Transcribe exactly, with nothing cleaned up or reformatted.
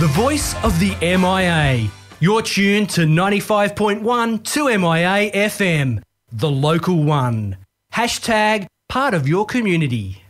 The voice of the M I A. You're tuned to ninety-five point one to M I A F M, the local one. Hashtag part of your community.